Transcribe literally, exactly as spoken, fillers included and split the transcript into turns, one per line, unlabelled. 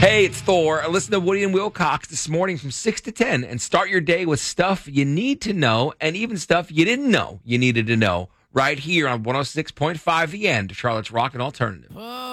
Hey, it's Thor. Listen to Woody and Wilcox this morning from six to ten and start your day with stuff you need to know and even stuff you didn't know you needed to know right here on one oh six point five The End, Charlotte's Rock and Alternative.
Oh.